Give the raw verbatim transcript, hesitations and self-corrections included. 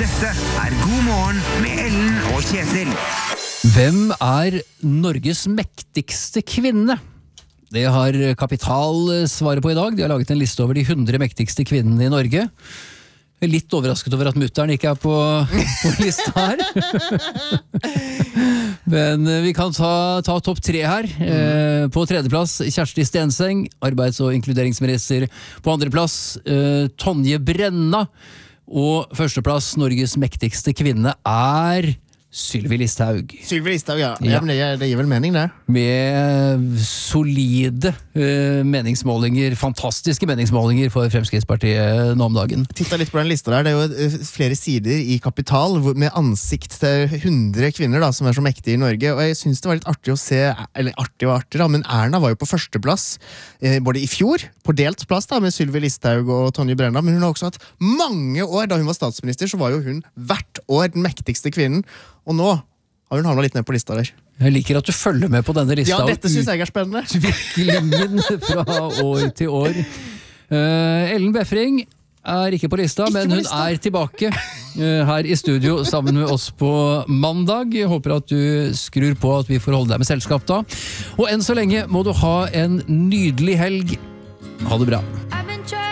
Dette er God morgen med Ellen og Kjetil. Hvem er Norges mektigste kvinne? Det har Kapital svaret på i dag. De har laget en liste over de hundre mektigste kvinnene i Norge. Jeg er litt overrasket over at mutteren ikke er på, på lista her. Men vi kan ta, ta topp tre her. Eh, på tredjeplass Kjersti Stenseng, arbeids- og inkluderingsminister. På andreplass eh, Tonje Brenna. Og førsteplass, Norges mektigste kvinne, er Sylvi Listhaug. Sylvi Listhaug, ja. Ja. ja men det, det gir vel mening, det. Med solide uh, meningsmålinger, fantastiske meningsmålinger for Fremskrittspartiet nå om dagen. Titta litt på den lista der. Det er jo uh, flere sider i Kapital hvor- med ansikt til hundre kvinner da, som er så mektige i Norge. Og jeg synes det var litt artig å se, eller artig og artig da, men Erna var jo på førsteplass eh, både i fjor, på delt plass da, med Sylvi Listhaug og Tonje Brenna, men hun har også hatt mange år, da hun var statsminister, så var jo hun hvert år den mektigste kvinnen. Og nå har hun havnet litt ned på lista der. Jeg liker at du følger med på denne lista. Ja, dette synes jeg er spennende. Utviklingen fra år til år. Uh, Ellen Befring er ikke på lista, Ikke men på hun lista. er tilbake uh, her i studio sammen med oss på mandag. Jeg håper at du skrur på at vi får holde deg med selskap da. Og enn så lenge må du ha en nydelig helg. Ha det bra.